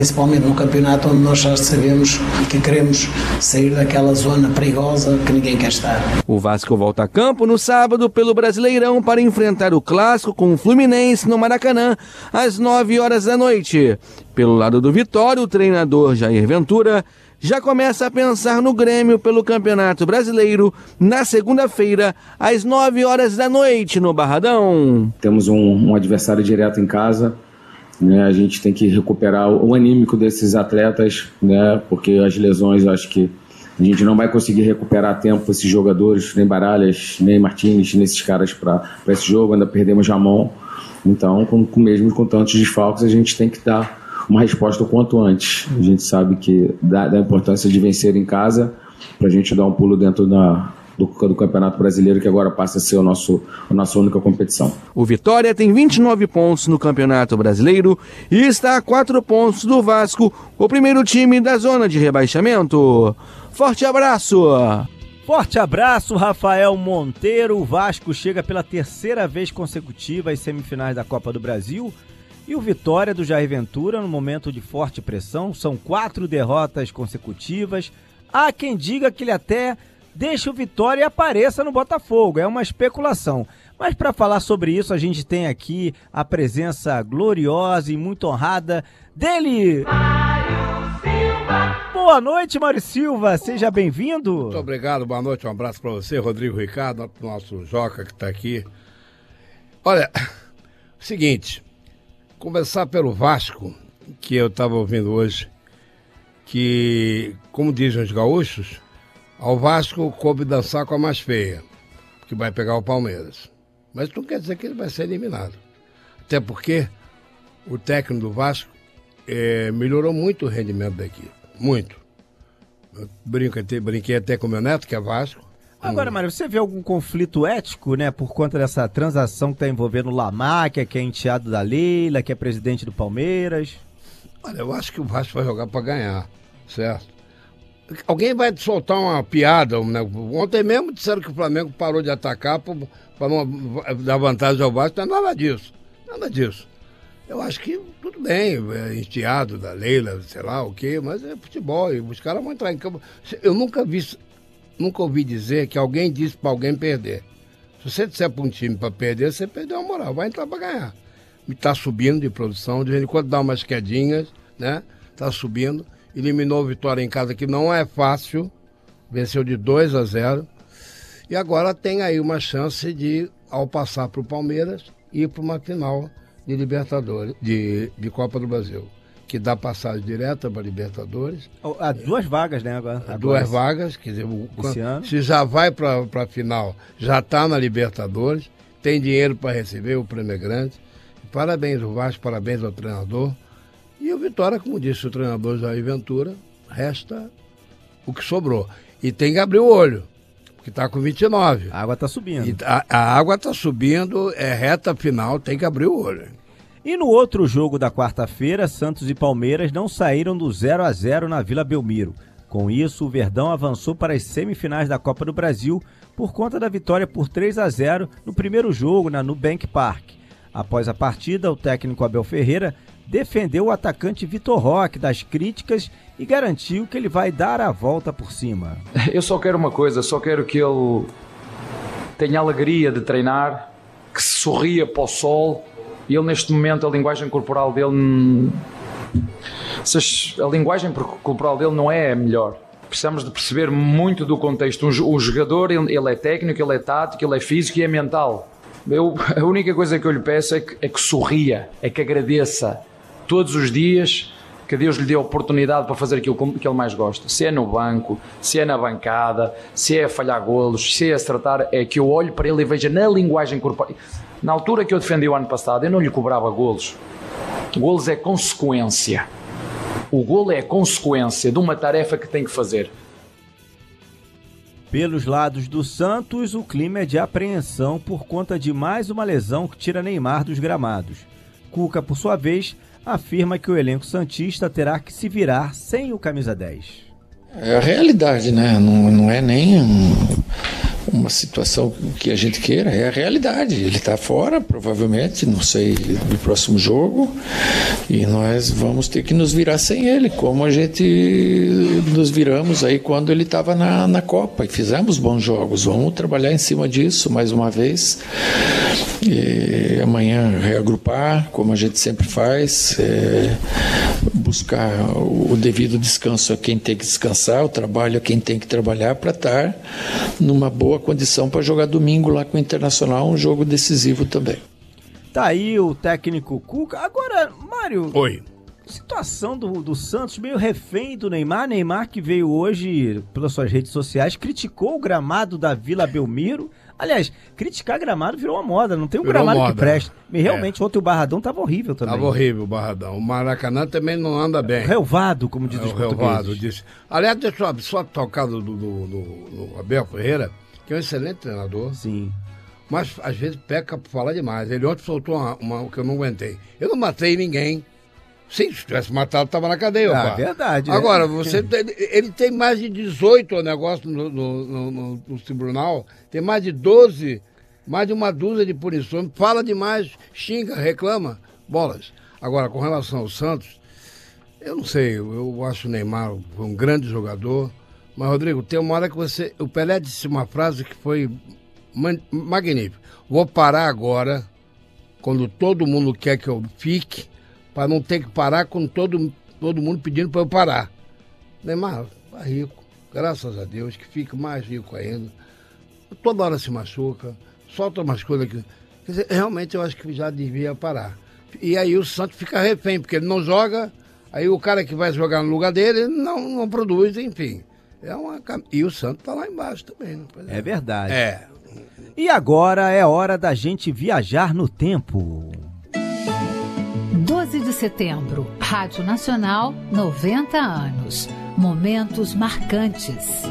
Principalmente no campeonato onde nós já sabemos que queremos sair daquela zona perigosa que ninguém quer estar. O Vasco volta a campo no sábado pelo Brasileirão para enfrentar o Clássico com o Fluminense no Maracanã às 9 horas da noite. Pelo lado do Vitória, o treinador Jair Ventura já começa a pensar no Grêmio pelo Campeonato Brasileiro na segunda-feira às 9 horas da noite no Barradão. Temos um adversário direto em casa. A gente tem que recuperar o anímico desses atletas, porque as lesões, eu acho que a gente não vai conseguir recuperar a tempo esses jogadores, nem Baralhas, nem Martínez, nesses caras para esse jogo, ainda perdemos Jamon. Então, mesmo com tantos desfalques, a gente tem que dar uma resposta o quanto antes. A gente sabe que da importância de vencer em casa, para a gente dar um pulo dentro do Campeonato Brasileiro, que agora passa a ser a nossa única competição. O Vitória tem 29 pontos no Campeonato Brasileiro e está a 4 pontos do Vasco, o primeiro time da zona de rebaixamento. Forte abraço! Forte abraço, Rafael Monteiro. O Vasco chega pela terceira vez consecutiva às semifinais da Copa do Brasil. E o Vitória do Jair Ventura, no momento de forte pressão, são 4 derrotas consecutivas. Há quem diga que ele até deixa o Vitória e apareça no Botafogo. É uma especulação. Mas para falar sobre isso, a gente tem aqui a presença gloriosa e muito honrada dele. Mário Silva. Boa noite, Mário Silva. Seja bem-vindo. Muito obrigado. Boa noite. Um abraço para você, Rodrigo Ricardo, nosso Joca que está aqui. Olha, seguinte, começar pelo Vasco, que eu estava ouvindo hoje, que, como dizem os gaúchos, ao Vasco coube dançar com a mais feia, que vai pegar o Palmeiras. Mas não quer dizer que ele vai ser eliminado. Até porque o técnico do Vasco melhorou muito o rendimento da equipe. Muito. Eu brinquei até com o meu neto, que é Vasco. Agora, Mário, você vê algum conflito ético, né, por conta dessa transação que está envolvendo o Lamáquia, que é enteado da Leila, que é presidente do Palmeiras? Olha, eu acho que o Vasco vai jogar para ganhar, certo? Alguém vai soltar uma piada, né? Ontem mesmo disseram que o Flamengo parou de atacar para não dar vantagem ao Vasco. Não é nada disso. Nada disso. Eu acho que tudo bem, é enteado da Leila, sei lá o quê, mas é futebol e os caras vão entrar em campo. Eu nunca ouvi dizer que alguém disse para alguém perder. Se você disser para um time para perder, você perdeu a moral, vai entrar para ganhar. Está subindo de produção, de vez em quando dá umas quedinhas, né? Está subindo. Eliminou o Vitória em casa, que não é fácil, venceu de 2-0, e agora tem aí uma chance de, ao passar para o Palmeiras, ir para uma final de Libertadores, de Copa do Brasil, que dá passagem direta para Libertadores. Há 2 vagas, né? Agora. 2 vagas, quer dizer, se já vai para a final, já está na Libertadores, tem dinheiro para receber, o prêmio é grande. Parabéns ao Vasco, parabéns ao treinador. E o Vitória, como disse o treinador Jair Ventura, resta o que sobrou. E tem que abrir o olho, porque está com 29. A água está subindo. E a água está subindo, é reta final, tem que abrir o olho. E no outro jogo da quarta-feira, Santos e Palmeiras não saíram do 0-0 na Vila Belmiro. Com isso, o Verdão avançou para as semifinais da Copa do Brasil por conta da vitória por 3-0 no primeiro jogo na Nubank Park. Após a partida, o técnico Abel Ferreira defendeu o atacante Vitor Roque das críticas e garantiu que ele vai dar a volta por cima. Eu só quero uma coisa, só quero que ele tenha a alegria de treinar, que se sorria para o sol. E ele, neste momento, a linguagem corporal dele, a linguagem corporal dele não é a melhor. Precisamos de perceber muito do contexto. O jogador, ele é técnico, ele é tático, ele é físico e é mental. A única coisa que eu lhe peço é que sorria, é que agradeça todos os dias, que Deus lhe dê a oportunidade para fazer aquilo que ele mais gosta. Se é no banco, se é na bancada, se é a falhar golos, se é acertar, é que eu olho para ele e veja na linguagem corporal. Na altura que eu defendi o ano passado, eu não lhe cobrava golos. Golos é consequência. O golo é a consequência de uma tarefa que tem que fazer. Pelos lados do Santos, o clima é de apreensão por conta de mais uma lesão que tira Neymar dos gramados. Cuca, por sua vez, afirma que o elenco santista terá que se virar sem o camisa 10. É a realidade, né? Não é nem uma situação que a gente queira, é a realidade. Ele está fora, provavelmente, não sei, do próximo jogo, e nós vamos ter que nos virar sem ele, como a gente nos viramos aí quando ele estava na Copa, e fizemos bons jogos. Vamos trabalhar em cima disso mais uma vez, e amanhã reagrupar, como a gente sempre faz, buscar o devido descanso a quem tem que descansar, o trabalho a quem tem que trabalhar, para estar numa boa condição para jogar domingo lá com o Internacional, um jogo decisivo também. Tá aí o técnico Cuca. Agora, Mário... Oi. Situação do Santos meio refém do Neymar. Neymar, que veio hoje pelas suas redes sociais, criticou o gramado da Vila Belmiro. Aliás, criticar gramado virou uma moda, não tem um Virou gramado moda. que presta. E realmente, ontem o Barradão tava horrível também. Tava horrível o Barradão. O Maracanã também não anda bem. Relvado, como diz os Relvado, portugueses. disse. Aliás, deixa eu só tocar do Abel Ferreira, que é um excelente treinador. Sim. Mas às vezes peca por falar demais. Ele ontem soltou uma que eu não aguentei. Eu não matei ninguém. Sim, se tivesse matado, estava na cadeia. Ah, verdade. Agora, ele tem mais de 18 negócios no tribunal, tem mais de 12, mais de uma dúzia de punições, fala demais, xinga, reclama, bolas. Agora, com relação ao Santos, eu não sei, eu acho o Neymar um grande jogador, mas, Rodrigo, tem uma hora que o Pelé disse uma frase que foi magnífica. Vou parar agora, quando todo mundo quer que eu fique, para não ter que parar com todo mundo pedindo para eu parar. Neymar, tá rico, graças a Deus, que fica mais rico ainda. Toda hora se machuca, solta umas coisas que... Quer dizer, realmente eu acho que já devia parar. E aí o Santos fica refém, porque ele não joga, aí o cara que vai jogar no lugar dele não produz, enfim. E o Santos tá lá embaixo também. Não pode... É verdade. E agora é hora da gente viajar no tempo. 12 de setembro, Rádio Nacional, 90 anos. Momentos marcantes.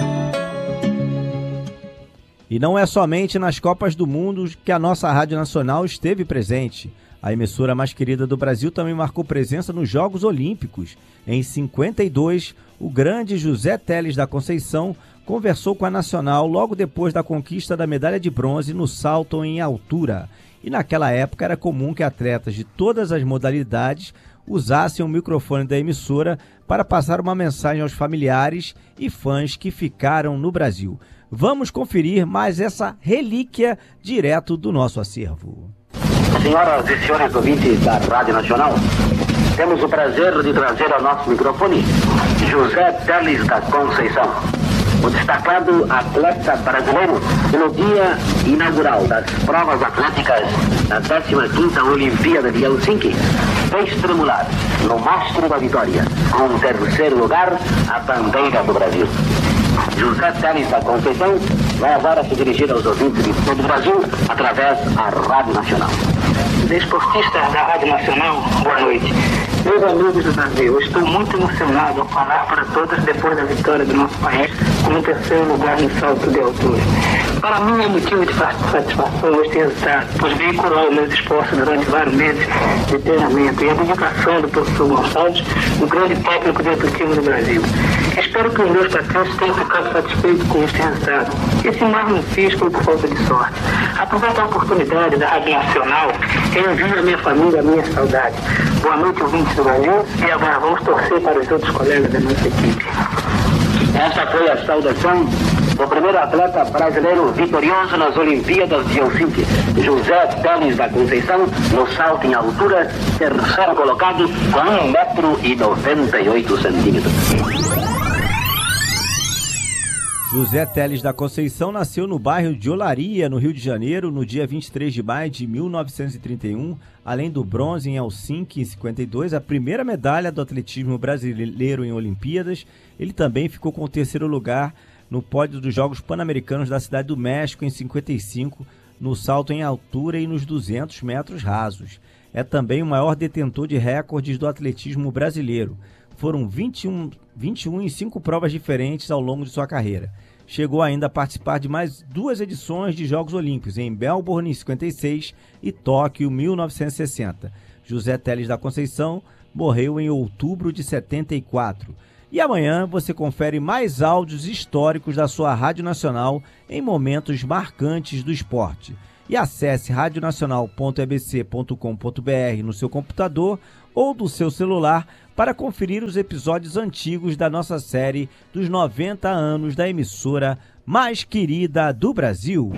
E não é somente nas Copas do Mundo que a nossa Rádio Nacional esteve presente. A emissora mais querida do Brasil também marcou presença nos Jogos Olímpicos. Em 52, o grande José Teles da Conceição conversou com a Nacional logo depois da conquista da medalha de bronze no salto em altura. E naquela época era comum que atletas de todas as modalidades usassem o microfone da emissora para passar uma mensagem aos familiares e fãs que ficaram no Brasil. Vamos conferir mais essa relíquia direto do nosso acervo. Senhoras e senhores ouvintes da Rádio Nacional, temos o prazer de trazer ao nosso microfone José Teles da Conceição, o destacado atleta brasileiro que no dia inaugural das provas atléticas da 15ª Olimpíada de Helsinki fez tremular no mastro da vitória, com o 3º lugar, a bandeira do Brasil. José Teles da Conceição vai agora se dirigir aos ouvintes de todo o Brasil através da Rádio Nacional. Desportistas da Rádio Nacional, boa noite. Meus amigos do Brasil, eu estou muito emocionado ao falar para todos depois da vitória do nosso país como 3º lugar no salto de altura. Para mim é motivo de satisfação este resultado, pois veiculou meus esforços durante vários meses de treinamento e a dedicação do professor Gonçalves, o grande técnico de atletismo do Brasil. Espero que os meus patrões tenham ficado satisfeitos com este resultado. Esse mais não fiz foi por falta de sorte. Aproveito a oportunidade da Rádio Nacional e envio à minha família a minha saudade. Boa noite, ouvintes do Brasil, e agora vamos torcer para os outros colegas da nossa equipe. Essa foi a saudação do primeiro atleta brasileiro vitorioso nas Olimpíadas de Helsinki, José Teles da Conceição, no salto em altura, 3º colocado com 1,98 m. José Teles da Conceição nasceu no bairro de Olaria, no Rio de Janeiro, no dia 23 de maio de 1931. Além do bronze em Helsinki, em 52, a primeira medalha do atletismo brasileiro em Olimpíadas, ele também ficou com o 3º lugar no pódio dos Jogos Pan-Americanos da Cidade do México, em 55, no salto em altura e nos 200 metros rasos. É também o maior detentor de recordes do atletismo brasileiro. Foram 21 em 5 provas diferentes ao longo de sua carreira. Chegou ainda a participar de mais 2 edições de Jogos Olímpicos, em Melbourne, em 56, e Tóquio, 1960. José Teles da Conceição morreu em outubro de 74. E amanhã você confere mais áudios históricos da sua Rádio Nacional em momentos marcantes do esporte. E acesse radionacional.ebc.com.br no seu computador ou do seu celular para conferir os episódios antigos da nossa série dos 90 anos da emissora mais querida do Brasil.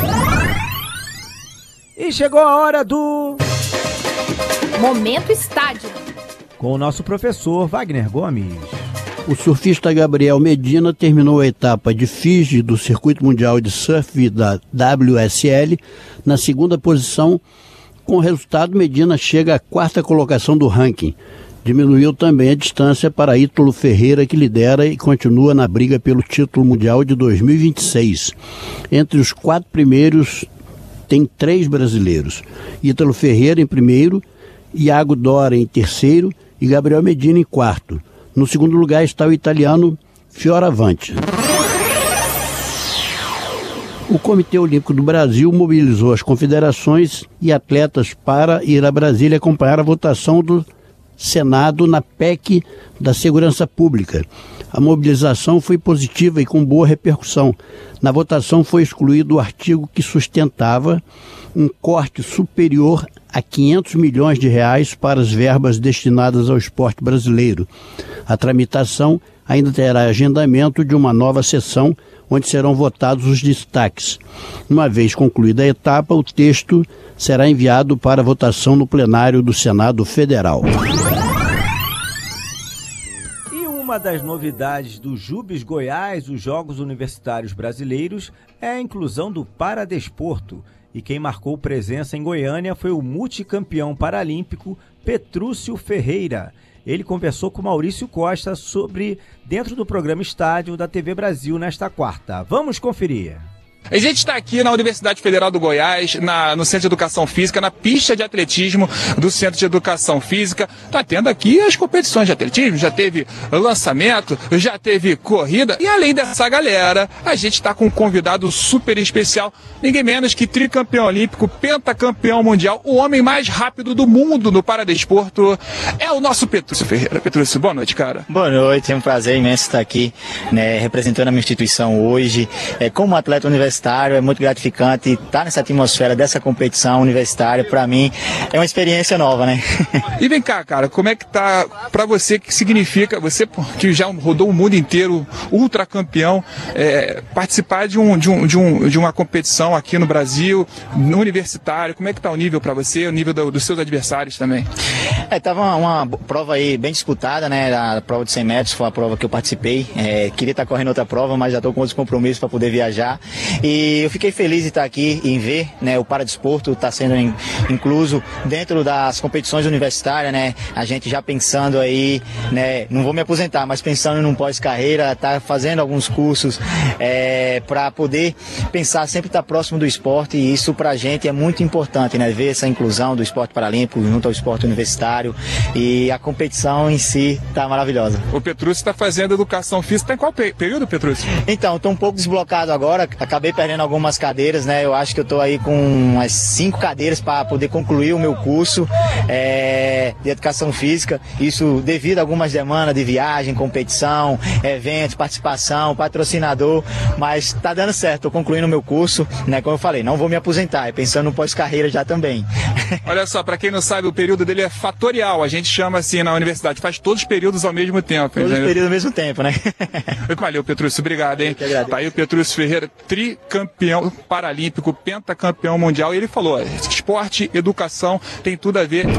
E chegou a hora do Momento Estádio, com o nosso professor Wagner Gomes. O surfista Gabriel Medina terminou a etapa de Fiji do Circuito Mundial de Surf da WSL na segunda posição. Com o resultado, Medina chega à quarta colocação do ranking. Diminuiu também a distância para Ítalo Ferreira, que lidera e continua na briga pelo título mundial de 2026. Entre os 4 primeiros tem 3 brasileiros. Ítalo Ferreira em primeiro, Iago Dora em terceiro e Gabriel Medina em quarto. No segundo lugar está o italiano Fioravanti. O Comitê Olímpico do Brasil mobilizou as confederações e atletas para ir a Brasília acompanhar a votação do Senado na PEC da Segurança Pública. A mobilização foi positiva e com boa repercussão. Na votação foi excluído o artigo que sustentava um corte superior a 500 milhões de reais para as verbas destinadas ao esporte brasileiro. A tramitação ainda terá agendamento de uma nova sessão onde serão votados os destaques. Uma vez concluída a etapa, o texto será enviado para votação no plenário do Senado Federal. E uma das novidades do Jubes Goiás, os Jogos Universitários Brasileiros, é a inclusão do paradesporto. E quem marcou presença em Goiânia foi o multicampeão paralímpico Petrúcio Ferreira. Ele conversou com Maurício Costa sobre dentro do programa Estádio da TV Brasil nesta quarta. Vamos conferir. A gente está aqui na Universidade Federal do Goiás, no Centro de Educação Física, na pista de atletismo do Centro de Educação Física. Está tendo aqui as competições de atletismo, já teve lançamento, já teve corrida. E além dessa galera, a gente está com um convidado super especial, ninguém menos que tricampeão olímpico, pentacampeão mundial, o homem mais rápido do mundo no paradesporto, é o nosso Petrúcio Ferreira. Petrúcio, boa noite, cara. Boa noite, é um prazer imenso estar aqui, representando a minha instituição hoje. Como atleta universitário, é muito gratificante estar nessa atmosfera dessa competição universitária. Para mim é uma experiência nova, né? E vem cá, cara, como é que tá para você, que significa, você que já rodou o mundo inteiro, ultracampeão, participar de uma competição aqui no Brasil, no universitário, como é que tá o nível para você, o nível dos seus adversários também? Tava uma prova aí bem disputada, né? A prova de 100 metros foi a prova que eu participei. Queria estar correndo outra prova, mas já estou com outros compromissos para poder viajar. E eu fiquei feliz de estar aqui em ver, né, o paradesporto está sendo incluso dentro das competições universitárias, né? A gente já pensando aí, né, não vou me aposentar, mas pensando num pós-carreira, tá fazendo alguns cursos para poder pensar sempre estar próximo do esporte, e isso pra gente é muito importante, né? Ver essa inclusão do esporte paralímpico junto ao esporte universitário, e a competição em si tá maravilhosa. O Petrúcio está fazendo educação física, tá em qual período, Petrúcio? Então, estou um pouco desblocado agora, acabei perdendo algumas cadeiras, né? Eu acho que eu estou aí com umas 5 cadeiras para poder concluir o meu curso de educação física. Isso devido a algumas demandas de viagem, competição, eventos, participação, patrocinador, mas está dando certo, estou concluindo o meu curso, né? Como eu falei, não vou me aposentar, pensando no pós-carreira já também. Olha só, para quem não sabe, o período dele é fatorial, a gente chama assim na universidade, faz todos os períodos ao mesmo tempo. Todos os períodos ao mesmo tempo, né? Valeu, Petrúcio, obrigado, hein? Tá aí o Petrúcio Ferreira, tricampeão paralímpico, pentacampeão mundial, e ele falou, esporte, educação, tem tudo a ver.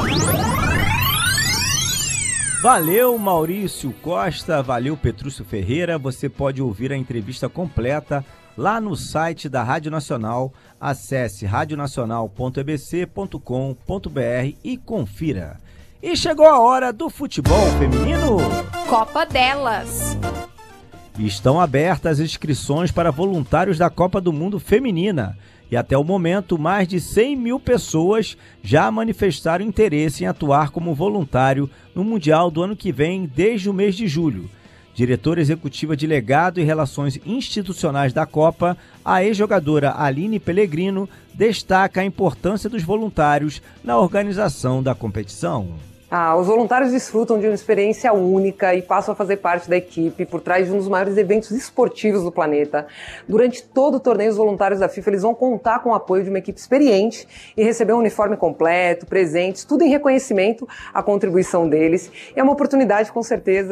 Valeu, Maurício Costa, valeu, Petrúcio Ferreira. Você pode ouvir a entrevista completa lá no site da Rádio Nacional. Acesse radionacional.ebc.com.br e confira. E chegou a hora do futebol feminino. Copa delas. Estão abertas as inscrições para voluntários da Copa do Mundo Feminina. E até o momento, mais de 100 mil pessoas já manifestaram interesse em atuar como voluntário no Mundial do ano que vem, desde o mês de julho. Diretora executiva de Legado e Relações Institucionais da Copa, a ex-jogadora Aline Pellegrino destaca a importância dos voluntários na organização da competição. Os voluntários desfrutam de uma experiência única e passam a fazer parte da equipe por trás de um dos maiores eventos esportivos do planeta. Durante todo o torneio, os voluntários da FIFA eles vão contar com o apoio de uma equipe experiente e receber um uniforme completo, presentes, tudo em reconhecimento à contribuição deles. É uma oportunidade, com certeza,